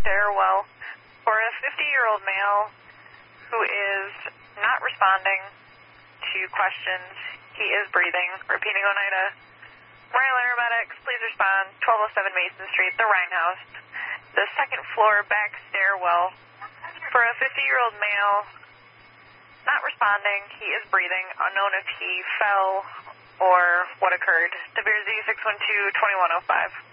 stairwell for a 50-year-old male who is not responding to questions. He is breathing. Repeating Oneida. Royal Aeromedics, please respond. 1207 Mason Street, the Rhine House. The second floor back stairwell for a 50-year-old male not responding. He is breathing. Unknown if he fell or what occurred. De Beers Z 612-2105.